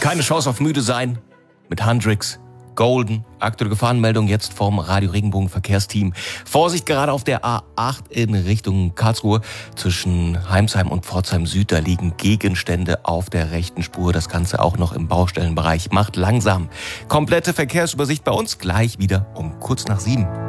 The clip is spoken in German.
Keine Chance auf müde sein mit Hendrix, Golden. Aktuelle Gefahrenmeldung jetzt vom Radio Regenbogen Verkehrsteam. Vorsicht gerade auf der A8 in Richtung Karlsruhe. Zwischen Heimsheim und Pforzheim Süd, da liegen Gegenstände auf der rechten Spur. Das Ganze auch noch im Baustellenbereich. Macht langsam. Komplette Verkehrsübersicht bei uns gleich wieder um kurz nach 7.